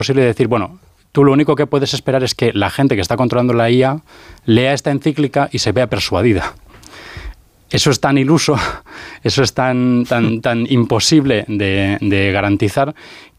posible decir, bueno, tú lo único que puedes esperar es que la gente que está controlando la IA lea esta encíclica y se vea persuadida. Eso es tan iluso, eso es tan imposible de garantizar,